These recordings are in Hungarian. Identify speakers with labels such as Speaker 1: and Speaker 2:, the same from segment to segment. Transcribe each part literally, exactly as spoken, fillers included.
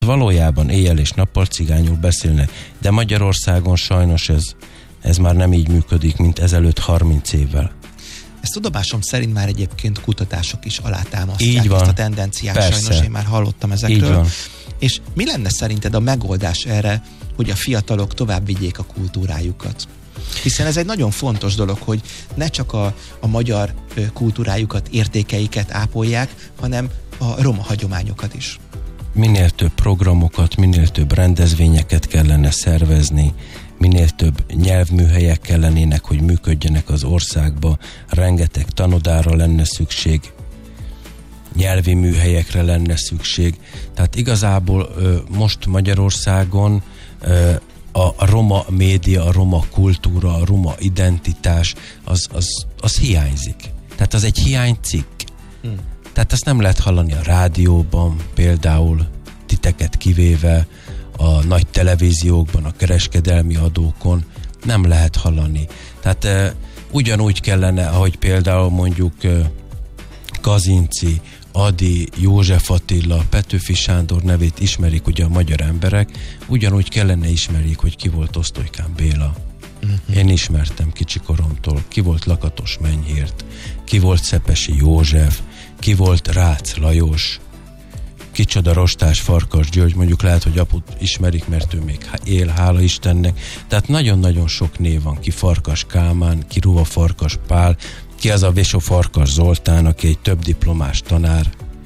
Speaker 1: Valójában éjjel és nappal cigányul beszélnek, de Magyarországon sajnos ez, ez már nem így működik, mint ezelőtt harminc évvel.
Speaker 2: Ezt tudomásom szerint már egyébként kutatások is alátámasztják.
Speaker 1: Így van.
Speaker 2: Ezt a tendenciát.
Speaker 1: Persze.
Speaker 2: Sajnos én már hallottam ezekről.
Speaker 1: Így van.
Speaker 2: És mi lenne szerinted a megoldás erre, hogy a fiatalok tovább vigyék a kultúrájukat? Hiszen ez egy nagyon fontos dolog, hogy ne csak a, a magyar kultúrájukat, értékeiket ápolják, hanem a roma hagyományokat is.
Speaker 1: Minél több programokat, minél több rendezvényeket kellene szervezni, minél több nyelvműhelyek kellenének, hogy működjenek az országba, rengeteg tanodára lenne szükség, nyelvi műhelyekre lenne szükség. Tehát igazából ö, most Magyarországon ö, a roma média, a roma kultúra, a roma identitás, az, az, az hiányzik. Tehát az egy hiánycikk. Hmm. Tehát ezt nem lehet hallani a rádióban, például titeket kivéve, a nagy televíziókban, a kereskedelmi adókon nem lehet hallani. Tehát e, ugyanúgy kellene, ahogy például mondjuk e, Kazinczy, Ady, József Attila, Petőfi Sándor nevét ismerik ugye a magyar emberek, ugyanúgy kellene ismerjék, hogy ki volt Osztolykán Béla. Uh-huh. Én ismertem kicsikoromtól, ki volt Lakatos Menyhért, ki volt Szepesi József, ki volt Rácz Lajos, kicsoda Rostás Farkas György, mondjuk lehet, hogy aput ismerik, mert ő még él, hála Istennek. Tehát nagyon-nagyon sok név van, ki Farkas Kálmán, ki Ruva Farkas Pál, ki az a Vésó Farkas Zoltán, aki egy több diplomás tanár,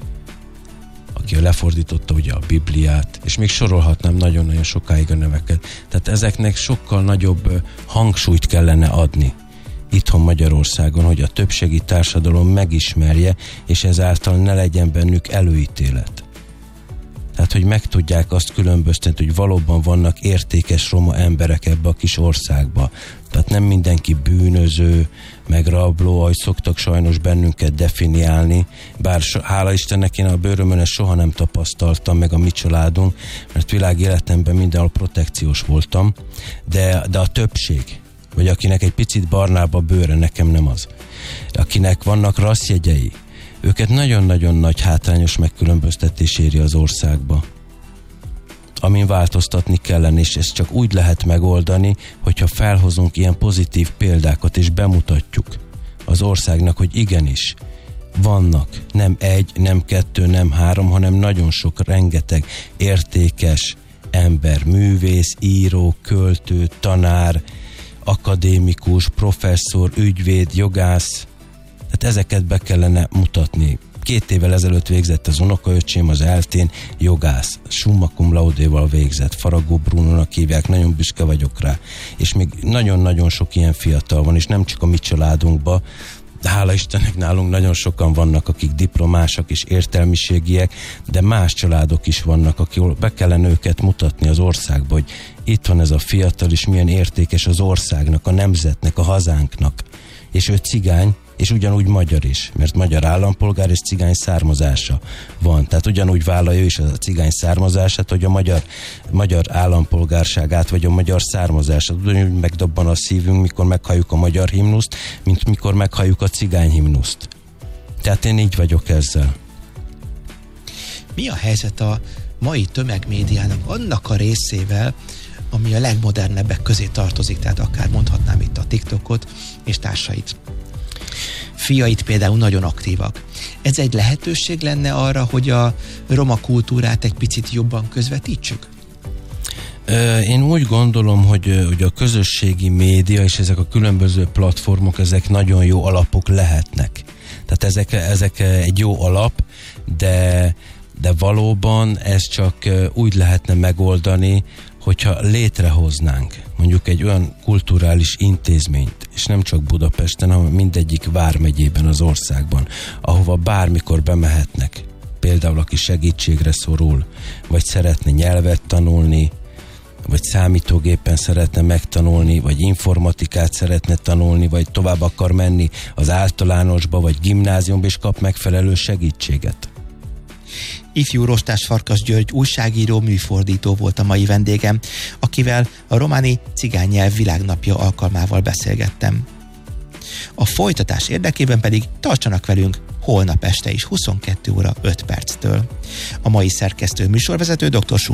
Speaker 1: aki lefordította ugye a Bibliát, és még sorolhatnám nagyon-nagyon sokáig a neveket. Tehát ezeknek sokkal nagyobb hangsúlyt kellene adni itthon Magyarországon, hogy a többségi társadalom megismerje, és ezáltal ne legyen bennük előítélet. Tehát, hogy meg tudják azt különböztetni, hogy valóban vannak értékes roma emberek ebbe a kis országba. Tehát nem mindenki bűnöző, meg rabló, ahogy szoktak sajnos bennünket definiálni, bár so, hála Istennek én a bőrömön ezt soha nem tapasztaltam, meg a mi családunk, mert világéletemben mindenhol protekciós voltam, de, de a többség, vagy akinek egy picit barnább a bőre, nekem nem az, akinek vannak rasszjegyei, őket nagyon-nagyon nagy hátrányos megkülönböztetés éri az országba, amin változtatni kellene, és ezt csak úgy lehet megoldani, hogyha felhozunk ilyen pozitív példákat, és bemutatjuk az országnak, hogy igenis, vannak nem egy, nem kettő, nem három, hanem nagyon sok, rengeteg értékes ember, művész, író, költő, tanár, akadémikus, professzor, ügyvéd, jogász. Tehát ezeket be kellene mutatni. Két évvel ezelőtt végzett az unokaöcsém az eltén, jogász, summa cum laude-val végzett, Faragó Brunónak hívják, nagyon büszke vagyok rá. És még nagyon-nagyon sok ilyen fiatal van, és nem csak a mi családunkban, de hála Istennek nálunk nagyon sokan vannak, akik diplomások és értelmiségiek, de más családok is vannak, akik be kellene őket mutatni az országba, hogy itt van ez a fiatal, és milyen értékes az országnak, a nemzetnek, a hazánknak. És ő cigány, és ugyanúgy magyar is, mert magyar állampolgár és cigány származása van. Tehát ugyanúgy vállalja is a cigány származását, hogy a magyar, magyar állampolgárságát, vagy a magyar származását. Ugyanúgy megdobban a szívünk, mikor meghalljuk a magyar himnuszt, mint mikor meghalljuk a cigány himnuszt. Tehát én így vagyok ezzel.
Speaker 2: Mi a helyzet a mai tömegmédiának annak a részével, ami a legmodernebbek közé tartozik, tehát akár mondhatnám itt a TikTokot és társait. Fiait például nagyon aktívak. Ez egy lehetőség lenne arra, hogy a roma kultúrát egy picit jobban közvetítsük?
Speaker 1: Én úgy gondolom, hogy, hogy a közösségi média és ezek a különböző platformok, ezek nagyon jó alapok lehetnek. Tehát ezek, ezek egy jó alap, de, de valóban ez csak úgy lehetne megoldani, hogyha létrehoznánk mondjuk egy olyan kulturális intézményt, és nem csak Budapesten, hanem mindegyik vármegyében az országban, ahova bármikor bemehetnek, például aki segítségre szorul, vagy szeretne nyelvet tanulni, vagy számítógépen szeretne megtanulni, vagy informatikát szeretne tanulni, vagy tovább akar menni az általánosba, vagy gimnáziumba, és kap megfelelő segítséget.
Speaker 2: Ifjú Rostás Farkas György újságíró, műfordító volt a mai vendégem, akivel a románi cigánynyelv világnapja alkalmával beszélgettem. A folytatás érdekében pedig tartsanak velünk holnap este is huszonkettő óra öt perctől. A mai szerkesztő műsorvezető dr.